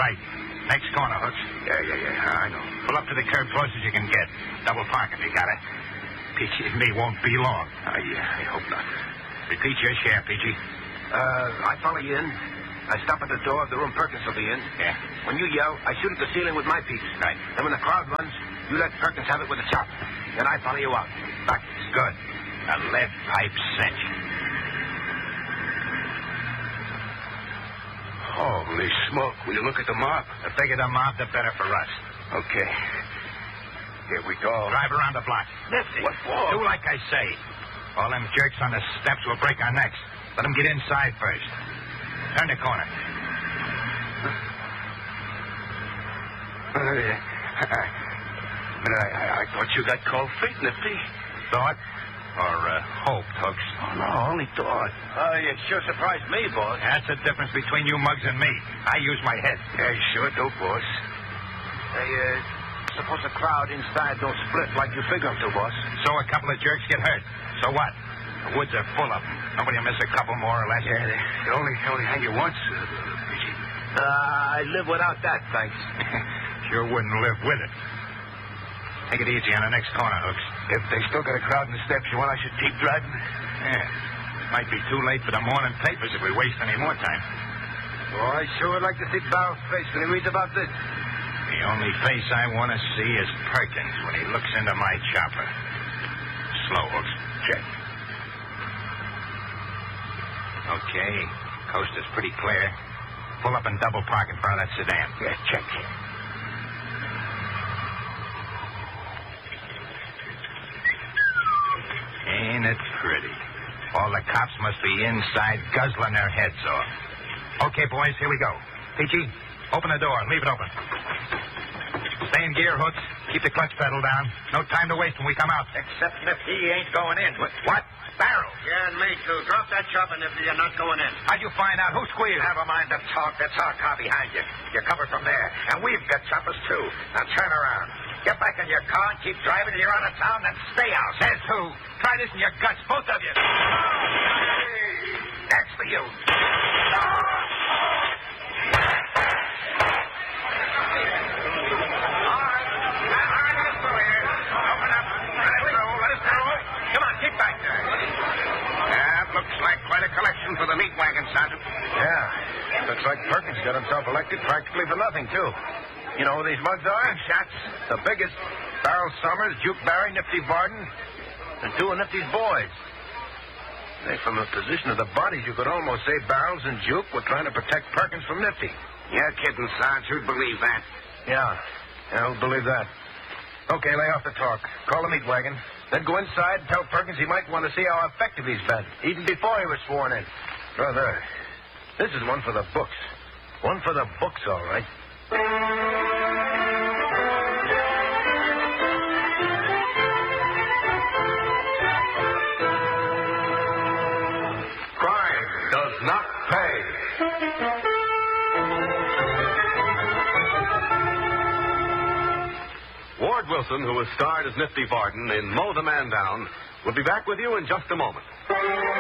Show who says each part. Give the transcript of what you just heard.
Speaker 1: Right. Next corner, Hooks.
Speaker 2: Yeah, I know.
Speaker 1: Pull up to the curb close as you can get. Double park if you got it. Peachy and me won't be long.
Speaker 2: I hope not.
Speaker 1: Repeat your share, Peachy.
Speaker 2: I follow you in. I stop at the door of the room Perkins will be in.
Speaker 1: Yeah.
Speaker 2: When you yell, I shoot at the ceiling with my piece.
Speaker 1: Right.
Speaker 2: Then when the crowd runs, you let Perkins have it with a chop. Then I follow you out. Backwards.
Speaker 1: Good. A lead pipe cinch.
Speaker 2: Holy smoke. Will you look at the mob?
Speaker 1: The bigger the mob, the better for us.
Speaker 2: Okay. Here we go.
Speaker 1: Drive around the block.
Speaker 2: Nifty. What for?
Speaker 1: Do like I say. All them jerks on the steps will break our necks. Let them get inside first. Turn the corner.
Speaker 2: I thought you got cold feet, Nifty.
Speaker 1: Thought? Or hoped, Hooks?
Speaker 2: Oh, no, only thought. You sure surprised me, boss.
Speaker 1: That's the difference between you mugs and me. I use my head.
Speaker 2: Yeah, sure do, boss. Suppose the crowd inside don't split like you figure them to, boss.
Speaker 1: So a couple of jerks get hurt. So what? The woods are full of them. Nobody will miss a couple more or less.
Speaker 2: Yeah, they only hang you once, Peachy. I live without that, thanks.
Speaker 1: Sure wouldn't live with it. Take it easy on the next corner, Hooks.
Speaker 2: If they still got a crowd in the steps, you want I should keep driving?
Speaker 1: Yeah. Might be too late for the morning papers if we waste any more time.
Speaker 2: Oh, I sure would like to see Barrel's face when he reads about this.
Speaker 1: The only face I want to see is Perkins when he looks into my chopper. Slow, Hooks.
Speaker 2: Check.
Speaker 1: Okay. Coast is pretty clear. Pull up and double park in front of that sedan.
Speaker 2: Yeah, check.
Speaker 1: Ain't it pretty? All the cops must be inside guzzling their heads off. Okay, boys, here we go. Peachy, open the door and leave it open. Stay in gear, Hooks. Keep the clutch pedal down. No time to waste when we come out.
Speaker 3: Except if he ain't going in.
Speaker 1: What? Barrel?
Speaker 3: Yeah, and me too. Drop that chopper if you're not going in.
Speaker 1: How'd you find out? Who squealed?
Speaker 3: Never mind the talk. That's our car behind you. You're covered from there. And we've got choppers, too. Now turn around. Get back in your car and keep driving till you're out of town, then stay out.
Speaker 1: Says who? Try this in your guts, both of you.
Speaker 3: That's for you.
Speaker 2: For the meat wagon, Sergeant. Yeah. Looks like Perkins got himself elected practically for nothing, too. You know who these mugs are? Shots. The biggest. Barrel Summers, Juke Barry, Nifty Varden, and two of Nifty's boys. Hey, from the position of the bodies, you could almost say Barrels and Juke were trying to protect Perkins from Nifty.
Speaker 3: You're kidding, Sarge. Who'd believe that?
Speaker 2: Yeah, who'd believe that? Okay, lay off the talk. Call the meat wagon. Then go inside and tell Perkins he might want to see how effective he's been, even before he was sworn in. Brother, this is one for the books. One for the books, all right.
Speaker 4: Crime does not pay. Ward Wilson, who was starred as Nifty Varden in Mow the Man Down, will be back with you in just a moment.